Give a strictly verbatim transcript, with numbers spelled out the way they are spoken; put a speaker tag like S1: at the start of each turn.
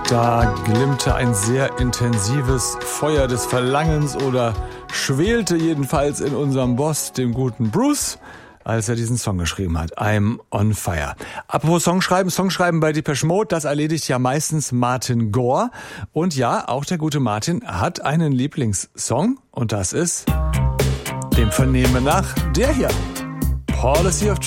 S1: Da glimmte ein sehr intensives Feuer des Verlangens oder schwelte jedenfalls in unserem Boss, dem guten Bruce, als er diesen Song geschrieben hat. I'm on fire. Apropos Songschreiben, Songschreiben bei Depeche Mode, das erledigt ja meistens Martin Gore. Und ja, auch der gute Martin hat einen Lieblingssong und das ist, dem Vernehmen nach, der hier. Policy of